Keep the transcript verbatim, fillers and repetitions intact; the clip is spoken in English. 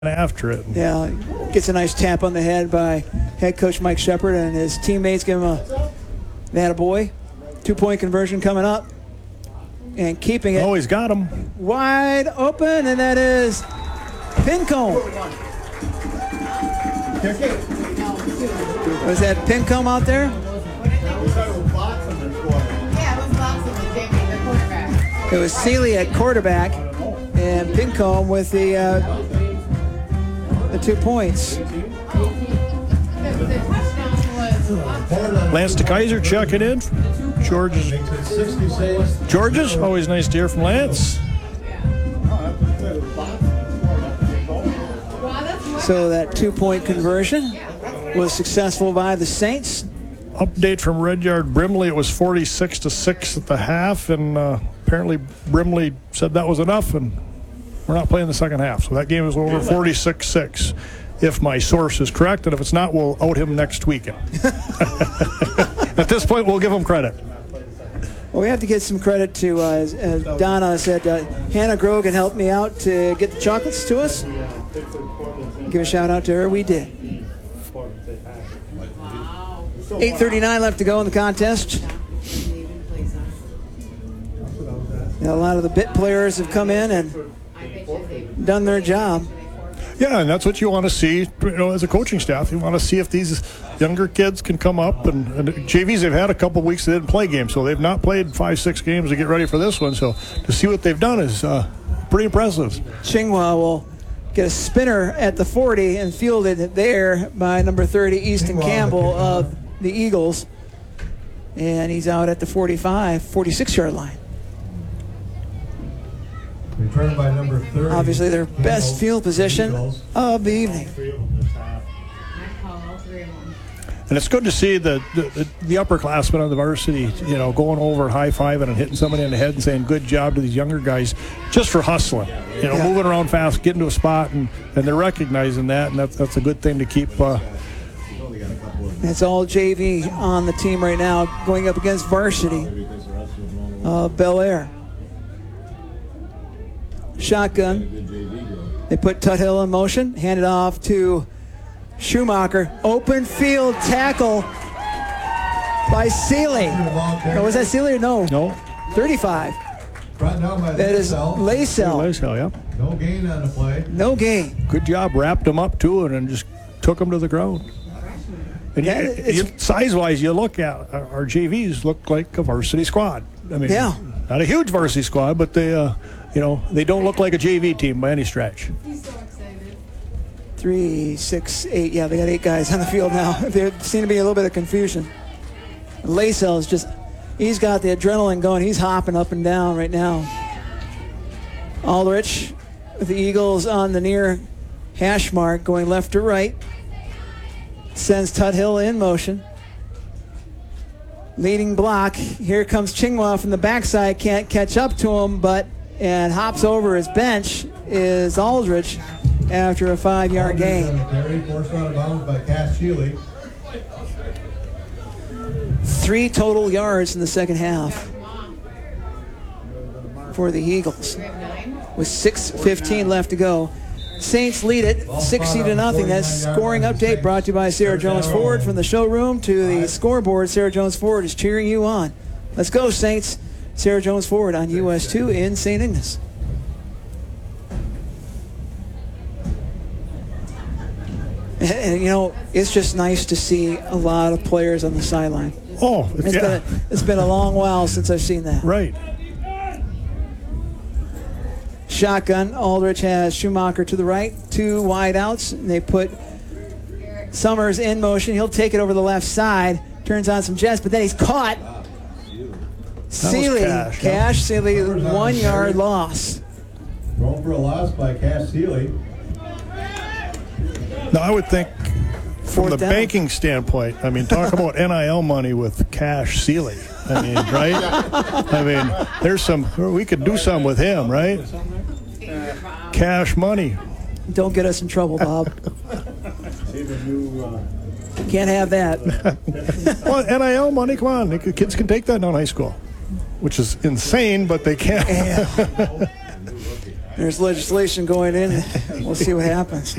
after it. Yeah, gets a nice tap on the head by head coach Mike Shepard, and his teammates give him a attaboy. Two-point conversion coming up, and keeping it. Oh, he's got him. Wide open, and that is Pincombe. Was that Pincombe out there? It was Seeley at quarterback, and Pincombe with the uh, the two points. Lance DeKaiser checking in. George's. George's. Always nice to hear from Lance. So that two-point conversion was successful by the Saints. Update from Red Yard Brimley. It was forty-six to six at the half, and uh, apparently Brimley said that was enough, and we're not playing the second half. So that game is over forty-six six, if my source is correct. And if it's not, we'll out him next weekend. At this point, we'll give him credit. Well, we have to get some credit to, uh, as, as Donna said, uh, Hannah Grogan helped me out to get the chocolates to us. Give a shout out to her. We did. eight thirty-nine left to go in the contest. Now, a lot of the bit players have come in and done their job. Yeah, and that's what you want to see, you know, as a coaching staff. You want to see if these younger kids can come up. And, and J Vs, they've had a couple weeks they didn't play games, so they've not played five, six games to get ready for this one. So to see what they've done is uh, pretty impressive. Tsinghua will get a spinner at the forty and fielded there by number thirty, Easton Campbell of the Eagles. And he's out at the forty-five, forty-six-yard line. Returned by number thirty. Obviously their Campbell, best field position Eagles. of the evening. And it's good to see the, the, the upperclassmen on the varsity, you know, going over, high-fiving and hitting somebody in the head and saying good job to these younger guys just for hustling, you know, Yeah. moving around fast, getting to a spot, and, and they're recognizing that, and that's, that's a good thing to keep. Uh, It's all J V on the team right now going up against varsity. Uh, Bel Air. Shotgun. They put Tuthill in motion. Hand it off to Schumacher. Open field tackle by Seeley. Oh, was that Seeley or no? no? thirty-five. Brought down by That is Lacell. Lacell. Lacell, yeah. No gain on the play. No gain. Good job. Wrapped them up, too, and then just took them to the ground. And Yeah, you, it's- you, size-wise, you look at our, our J Vs look like a varsity squad. I mean, Yeah. not a huge varsity squad, but they, uh, you know, they don't look like a J V team by any stretch. Three, six, eight. Yeah, they got eight guys on the field now. There seemed to be a little bit of confusion. Lacell is just, he's got the adrenaline going. He's hopping up and down right now. Aldrich with the Eagles on the near hash mark, going left to right. Sends Tuthill in motion. Leading block. Here comes Tsinghua from the backside. Can't catch up to him, but and hops over his bench is Aldrich after a five-yard gain. Forced out of bounds by Cass Sheely. Three total yards in the second half for the Eagles with six fifteen left to go. Saints lead it sixty to nothing. That scoring update brought to you by Sarah Jones Ford. From the showroom to the scoreboard, Sarah Jones Ford is cheering you on. Let's go, Saints. Sarah Jones Ford on U S two in Saint Ignace. And, and, you know, it's just nice to see a lot of players on the sideline. Oh, It's, yeah. been a, it's been a long while since I've seen that. Right. Shotgun. Aldrich has Schumacher to the right. Two wide outs. And they put Summers in motion. He'll take it over the left side. Turns on some jets, but then he's caught. Seeley. Cash, Cash. yeah. Seeley, one yard loss. Thrown for a loss by Cass Sheely. Now, I would think from Fourth the down. banking standpoint, I mean, talk about N I L money with Cash Seeley. I mean, right? I mean, there's some, we could do some with him, right? Cash money. Don't get us in trouble, Bob. Can't have that. Well, N I L money, come on. They could- Kids can take that down high school, which is insane, but they can. There's legislation going in. We'll see what happens.